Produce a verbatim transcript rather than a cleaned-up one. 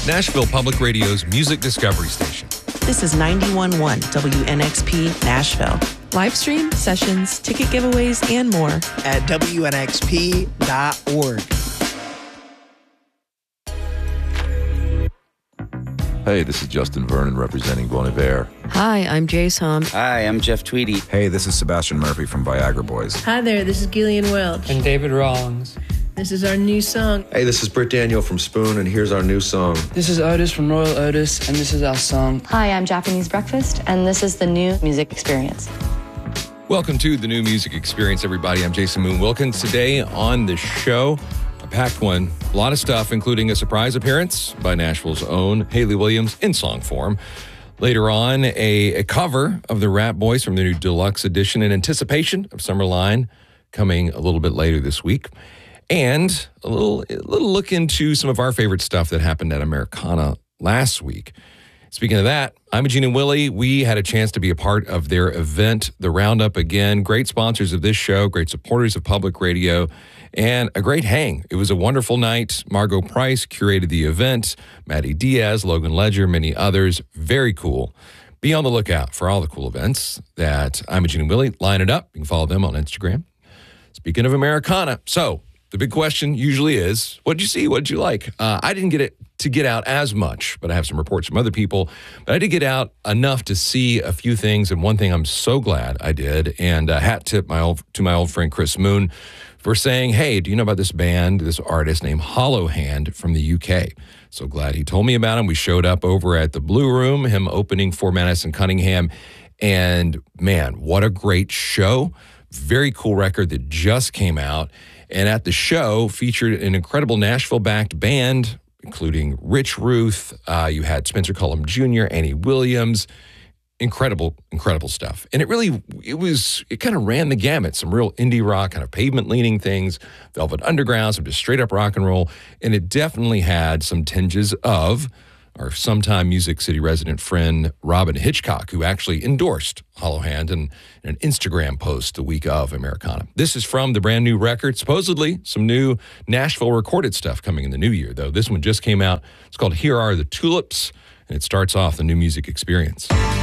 Nashville Public Radio's music discovery station. This is ninety-one point one W N X P Nashville. Live stream, sessions, ticket giveaways, and more at W N X P dot org. Hey, this is Justin Vernon representing Bon Iver. Hi, I'm Jace Hom. Hi, I'm Jeff Tweedy. Hey, this is Sebastian Murphy from Viagra Boys. Hi there, this is Gillian Welch. And David Rawlings. This is our new song. Hey, this is Britt Daniel from Spoon, and here's our new song. This is Otis from Royal Otis, and this is our song. Hi, I'm Japanese Breakfast, and this is the new music experience. Welcome to the New Music Experience, everybody. I'm Jason Moon Wilkins. Today on the show, a packed one. A lot of stuff, including a surprise appearance by Nashville's own Hayley Williams in song form. Later on, a, a cover of the Rat Boys from the new deluxe edition in anticipation of Summerline coming a little bit later this week. And a little, a little look into some of our favorite stuff that happened at Americana last week. Speaking of that, Imogene and Willie, we had a chance to be a part of their event, The Roundup Again. Great sponsors of this show, great supporters of public radio, and a great hang. It was a wonderful night. Margot Price curated the event, Maddie Diaz, Logan Ledger, many others. Very cool. Be on the lookout for all the cool events that Imogene and Willie line it up. You can follow them on Instagram. Speaking of Americana, so the big question usually is, what did you see? What did you like? Uh, I didn't get it to get out as much, but I have some reports from other people. But I did get out enough to see a few things, and one thing I'm so glad I did, and uh, hat tip my old, to my old friend Chris Moon for saying, hey, do you know about this band, this artist named Hollow Hand from the U K? So glad he told me about him. We showed up over at the Blue Room, him opening for Madison Cunningham, and man, what a great show. Very cool record that just came out. And at the show, featured an incredible Nashville-backed band, including Rich Ruth. Uh, you had Spencer Cullum Junior, Annie Williams. Incredible, incredible stuff. And it really, it was, it kind of ran the gamut. Some real indie rock, kind of pavement-leaning things, Velvet Underground, some just straight-up rock and roll. And it definitely had some tinges of our sometime Music City resident friend, Robin Hitchcock, who actually endorsed Hollow Hand in, in an Instagram post the week of Americana. This is from the brand new record. Supposedly, some new Nashville recorded stuff coming in the new year, though. This one just came out. It's called Here Are the Tulips, and it starts off the New Music Experience.